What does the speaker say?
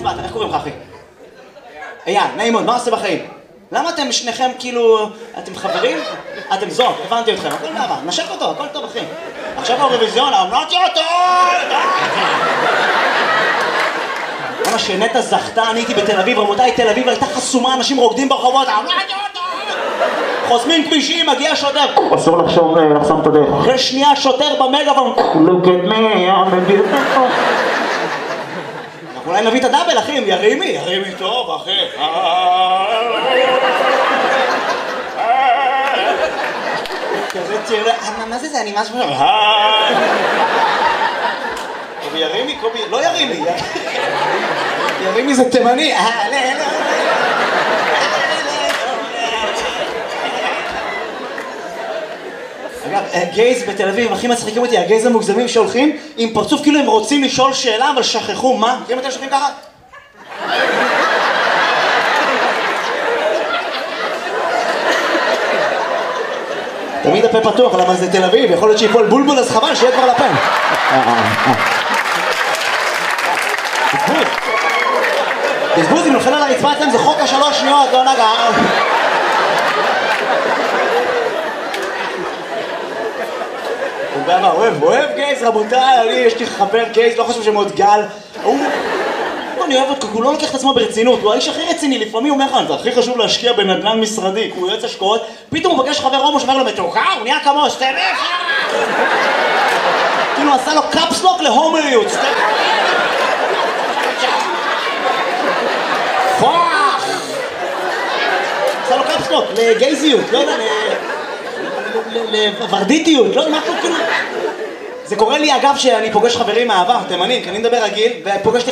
הצבעת, איך קוראים לך אחי? אייל, נעים מאוד, מה עושה בחיים? למה אתם שניכם כאילו, אתם חברים? אתם זוג, הבנתי אתכם, הכל נעבר, נשק אותו, הכל טוב אחי. עכשיו האירוויזיון, אמרתי אותו! למה שנטע זכתה, אני הייתי בתל אביב, רבותיי, תל אביב הייתה חסומה, אנשים רוקדים ברחובות, אמרתי אותו! חוסמים כבישים, מגיע שוטר, אסור לחסום את הדרך. אחרי שנייה שוטר במגאפון, look at me, I'm a beautiful. אולי נביא את הדאבל, אחי, ירימי טוב, אחי. כזה תראה, מה זה? אני משהו... קובי ירימי? קובי... לא ירימי. ירימי זה תימני. אגב, גייז בתל אביב, הכי מצחיקים אותי, הגייז המוגזמים שהולכים עם פרצוף כאילו הם רוצים לשאול שאלה, אבל שכחו מה? מכירים אתם שולחים ככה? תמיד הפה פתוח, למה זה תל אביב, יכול להיות שיפול בולבול אז חבל שיהיה כבר לפה. בזבוז, אם נופל על הרצפה אצלם זה חוק השלוש שניות, לא נגע. אוהב גייז, רבותיי, יש לי חבר גייז, לא חושב שמאוד גל. אני אוהב אותו, הוא לא לוקח את עצמו ברצינות, הוא האיש הכי רציני, לפעמים הוא אומר לך, זה הכי חשוב להשקיע בנדל"ן משרדי, הוא יועץ השקעות, פתאום הוא מבקש חבר הומו שאומר לו, מתוקה, הוא נהיה כמו סטרף! כאילו עשה לו קאפסלוק להומואיות, סטרף! פאח! עשה לו קאפסלוק לגייזיות, לא יודע, לוורדיטיות, לא יודע, משהו כאילו... זה קורה לי אגב שאני פוגש חברים מהעבר, תימנים, כי אני מדבר רגיל, ופוגשתי